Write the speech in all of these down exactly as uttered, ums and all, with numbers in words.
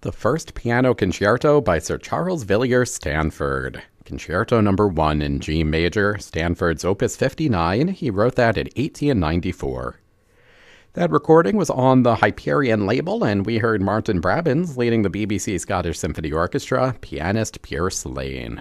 The first piano concerto by Sir Charles Villiers Stanford. Concerto number one in G major, Stanford's Opus fifty-nine. He wrote that in eighteen ninety-four. That recording was on the Hyperion label, and we heard Martin Brabbins leading the B B C Scottish Symphony Orchestra, pianist Pierce Lane.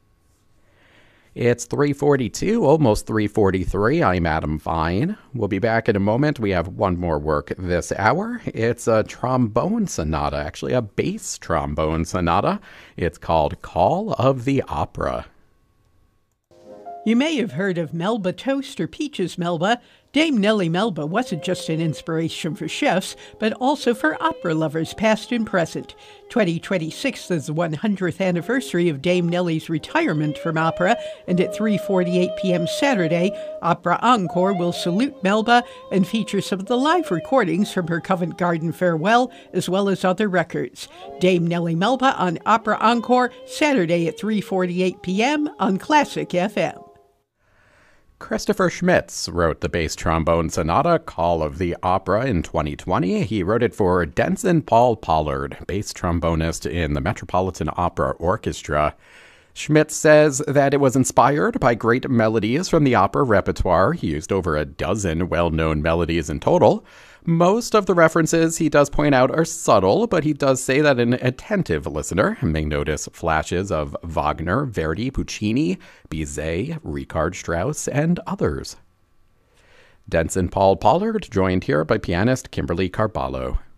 It's three forty-two, almost three forty-three. I'm Adam Fine. We'll be back in a moment. We have one more work this hour. It's a trombone sonata, actually a bass trombone sonata. It's called Call of the Opera. You may have heard of Melba Toast or Peaches Melba. Dame Nellie Melba wasn't just an inspiration for chefs, but also for opera lovers past and present. twenty twenty-six is the one hundredth anniversary of Dame Nellie's retirement from opera, and at three forty-eight p.m. Saturday, Opera Encore will salute Melba and feature some of the live recordings from her Covent Garden farewell, as well as other records. Dame Nellie Melba on Opera Encore, Saturday at three forty-eight p.m. on Classic F M. Christopher Schmitz wrote the bass trombone sonata Call of the Opera in twenty twenty. He wrote it for Denson Paul Pollard, bass trombonist in the Metropolitan Opera Orchestra. Schmitz says that it was inspired by great melodies from the opera repertoire. He used over a dozen well-known melodies in total. Most of the references, he does point out, are subtle, but he does say that an attentive listener may notice flashes of Wagner, Verdi, Puccini, Bizet, Richard Strauss, and others. Denson Paul Pollard, joined here by pianist Kimberly Carballo.